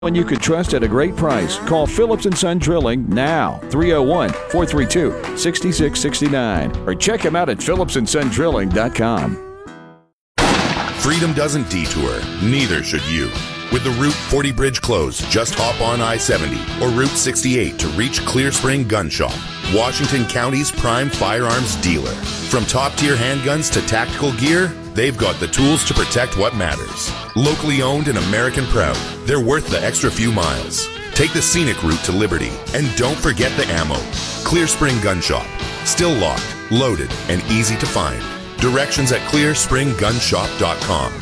One you could trust at a great price. Call Phillips & Son Drilling now, 301-432-6669. Or check him out at phillipsandsondrilling.com. Freedom doesn't detour, neither should you. With the Route 40 bridge closed, just hop on I-70 or Route 68 to reach Clear Spring Gun Shop, Washington County's prime firearms dealer. From top-tier handguns to tactical gear, they've got the tools to protect what matters. Locally owned and American proud, they're worth the extra few miles. Take the scenic route to Liberty, and don't forget the ammo. Clear Spring Gun Shop, still locked, loaded, and easy to find. Directions at clearspringgunshop.com.